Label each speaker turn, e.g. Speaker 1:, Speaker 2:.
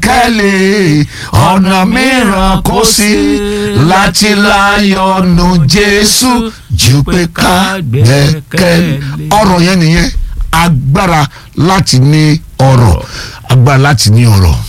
Speaker 1: gbẹ́kẹ̀lé, ọ̀nà mìíràn kò sí láti láyọ̀ nù Jésù ju pé ká gbẹ́kẹ̀lé. ọ̀rọ̀ yẹn nìyẹn, agbára láti ní ọ̀rọ̀, agbára láti ní ọ̀rọ̀.